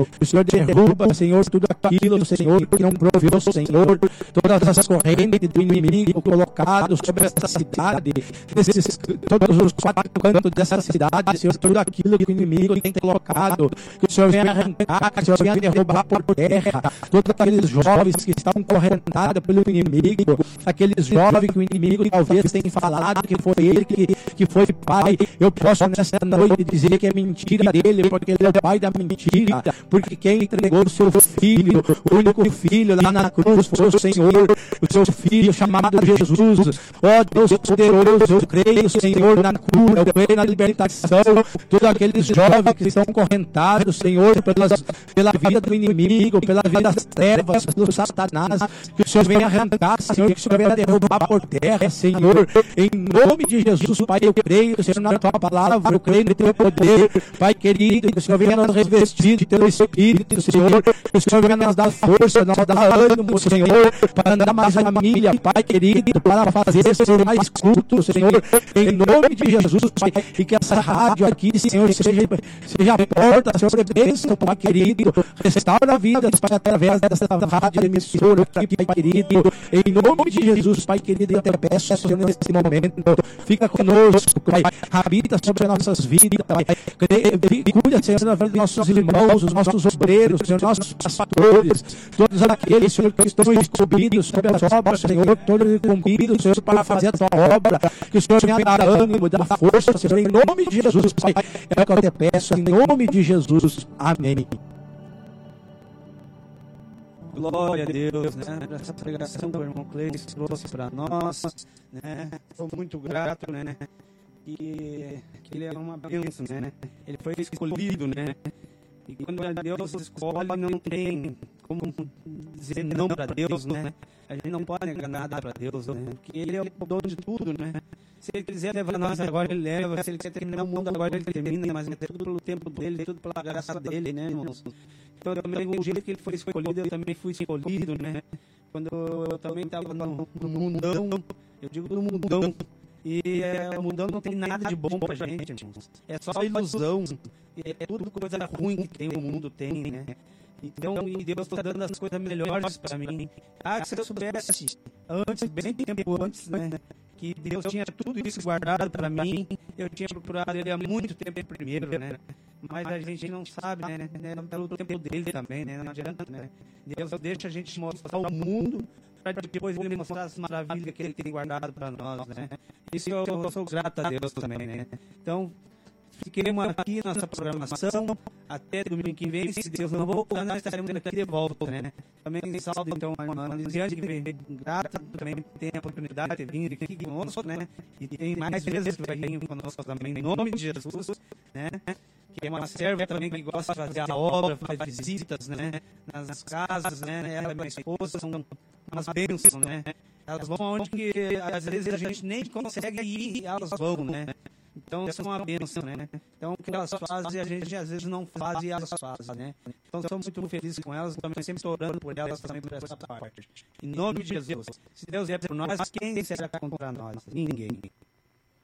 O Senhor derruba, Senhor, tudo aquilo, Senhor, que não proveu, Senhor, todas essas correntes do inimigo colocadas sobre essa cidade, todos os quatro cantos dessa cidade, Senhor, tudo aquilo que o inimigo tem colocado, que o Senhor venha arrancar, que o Senhor venha derrubar por terra, todos aqueles jovens que estão correntados pelo inimigo, aqueles jovens que o inimigo talvez tenha falado que foi ele que foi pai. Eu posso nessa noite dizer que é mentira dele, porque ele é o pai da mentira, porque quem entregou o seu filho, o único filho lá na cruz foi o Senhor, o seu filho chamado Jesus. Ó Deus poderoso, eu creio, Senhor, na cura, eu creio na libertação, todos aqueles jovens que estão correntados, Senhor, pela vida do inimigo, pela vida das trevas, do Satanás, que o Senhor venha arrancar, Senhor, que o Senhor venha derrubar por terra, Senhor, em nome de Jesus, Pai, eu creio, Senhor, na tua palavra, eu creio no teu poder, Pai querido, que o Senhor venha nos revestir de teu Espírito, Senhor, que o Senhor venha nos dar força, nos dar ânimo, Senhor, para andar mais a família, Pai querido, para fazer ser mais culto, Senhor, em nome de Jesus, Pai, e que essa rádio aqui, Senhor, seja a porta, Senhor, de bênção, Pai querido, restaura a vida, Pai, através dessa rádio emissora aqui, Pai querido, em nome de Jesus, Pai querido, eu te peço, Senhor, nesse momento, fica conosco, Pai, habita sobre as nossas vidas, Pai, cuida, Senhor, da vida dos nossos irmãos, os nossos obreiros, Senhor, nossos pastores, todos aqueles, Senhor, que estão incumbidos sobre as obras, Senhor, todos incumbidos, Senhor, para fazer a tua obra, que o Senhor venha dar ânimo, dar força, Senhor, em nome de Jesus, Pai, é o que eu te peço, em nome de Jesus, amém. Glória a Deus, né, por essa pregação que o irmão Cleiton trouxe para nós, né, estou muito grato, né, que ele é uma bênção, né, ele foi escolhido, né, e quando Deus escolhe, não tem como dizer não para Deus, né, a gente não pode negar nada para Deus, né, porque Ele é o dono de tudo, né, se Ele quiser levar nós agora, Ele leva, se Ele quiser terminar o mundo agora, Ele termina, mas é tudo pelo tempo dEle, tudo pela graça dEle, né, irmãos. Então, também, o jeito que ele foi escolhido, eu também fui escolhido, né? Quando eu também estava no mundão, eu digo no mundão, e o mundão não tem nada de bom pra gente, irmãos. É só ilusão, é tudo coisa ruim que tem, o mundo tem, né? Então, e Deus está dando as coisas melhores para mim. Ah, se eu soubesse antes, bem tempo antes, né? Que Deus tinha tudo isso guardado para mim, eu tinha procurado Ele há muito tempo primeiro, né? Mas a gente não sabe, né? Pelo tempo dele também, né? Não adianta, né? Deus deixa a gente mostrar o mundo para depois Ele mostrar as maravilhas que Ele tem guardado para nós, né? Isso eu sou grato a Deus também, né? Então, fiquemos aqui nessa programação até domingo que vem, se Deus não voltar, nós estaremos aqui de volta, né? Também salve então a irmã Lisiane, que vem grata, também tem a oportunidade de vir aqui conosco, né? E tem mais vezes que vai vir conosco também, em nome de Jesus, né? Que é uma serva também que gosta de fazer a obra, faz visitas, né? Nas casas, né? Ela e minha esposa são umas bênçãos, né? Elas vão onde que às vezes a gente nem consegue ir, elas vão, né? Então, isso é uma bênção, né? Então, o que elas fazem, a gente às vezes não faz e elas fazem, né? Então, sou muito feliz com elas, também sempre estou orando por elas também por essa parte. Em nome de Jesus, se Deus é por nós, quem será contra nós? Ninguém.